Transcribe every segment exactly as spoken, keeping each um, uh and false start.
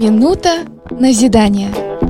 Минута назидания.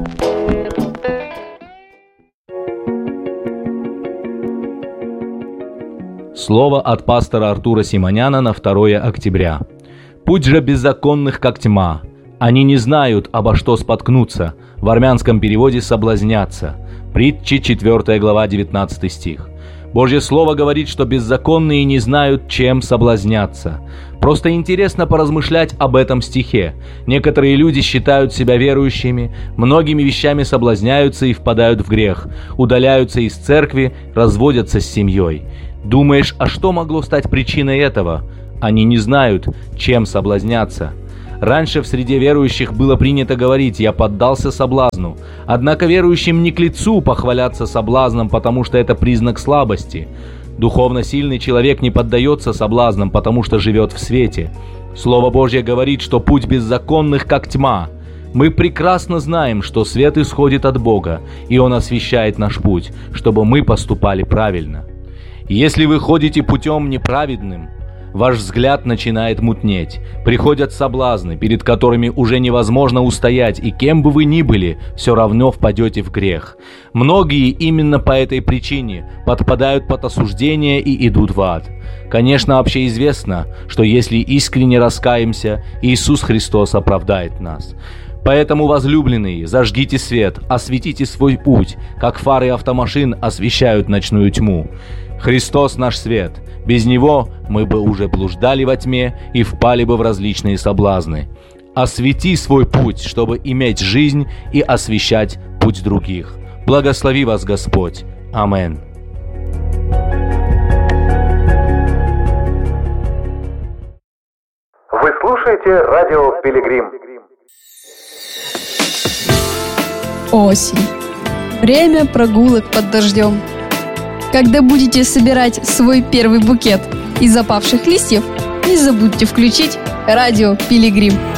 Слово от пастора Артура Симоняна на второе октября. «Путь же беззаконных, как тьма. Они не знают, обо что споткнуться». В армянском переводе «соблазняться». Притчи, четвёртая глава, девятнадцатый стих. Божье Слово говорит, что беззаконные не знают, чем соблазняться. Просто интересно поразмышлять об этом стихе. Некоторые люди считают себя верующими, многими вещами соблазняются и впадают в грех, удаляются из церкви, разводятся с семьей. Думаешь, а что могло стать причиной этого? Они не знают, чем соблазняться. Раньше в среде верующих было принято говорить: «Я поддался соблазну». Однако верующим не к лицу похваляться соблазном, потому что это признак слабости. Духовно сильный человек не поддается соблазнам, потому что живет в свете. Слово Божье говорит, что путь беззаконных, как тьма. Мы прекрасно знаем, что свет исходит от Бога, и Он освещает наш путь, чтобы мы поступали правильно. Если вы ходите путем неправедным, ваш взгляд начинает мутнеть, приходят соблазны, перед которыми уже невозможно устоять, и кем бы вы ни были, все равно впадете в грех. Многие именно по этой причине подпадают под осуждение и идут в ад. Конечно, общеизвестно, что если искренне раскаемся, Иисус Христос оправдает нас. Поэтому, возлюбленные, зажгите свет, осветите свой путь, как фары автомашин освещают ночную тьму. Христос наш свет. Без Него мы бы уже блуждали во тьме и впали бы в различные соблазны. Освети свой путь, чтобы иметь жизнь и освещать путь других. Благослови вас Господь. Аминь. Вы слушаете радио Пилигрим. Осень. Время прогулок под дождем. Когда будете собирать свой первый букет из опавших листьев, не забудьте включить радио Пилигрим.